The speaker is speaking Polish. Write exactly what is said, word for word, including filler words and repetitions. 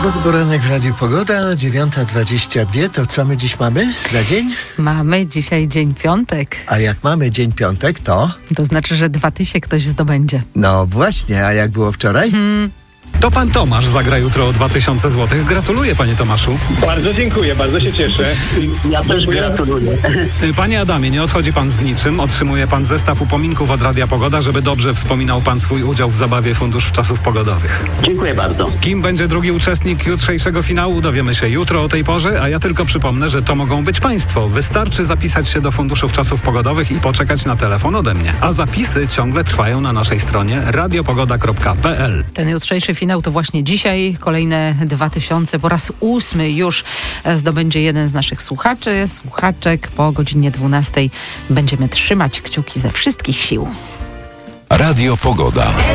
Sobot poranek w Radiu Pogoda, dziewiąta dwadzieścia dwa. To co my dziś mamy za dzień? Mamy dzisiaj dzień piątek. A jak mamy dzień piątek, to? To znaczy, że dwa tysiące ktoś zdobędzie. No właśnie, a jak było wczoraj? Hmm. To pan Tomasz zagra jutro o dwa tysiące złotych. Gratuluję, panie Tomaszu. Bardzo dziękuję, bardzo się cieszę. Ja też gratuluję. Panie Adamie, nie odchodzi pan z niczym. Otrzymuje pan zestaw upominków od Radia Pogoda, żeby dobrze wspominał pan swój udział w zabawie Fundusz Czasów Pogodowych. Dziękuję bardzo. Kim będzie drugi uczestnik jutrzejszego finału, dowiemy się jutro o tej porze, a ja tylko przypomnę, że to mogą być państwo. Wystarczy zapisać się do Funduszów Czasów Pogodowych i poczekać na telefon ode mnie. A zapisy ciągle trwają na naszej stronie radiopogoda kropka p l. Ten jutrzejszy finał to właśnie dzisiaj. Kolejne dwa tysiące. Po raz ósmy już zdobędzie jeden z naszych słuchaczy, słuchaczek. Po godzinie dwunastej będziemy trzymać kciuki ze wszystkich sił. Radio Pogoda.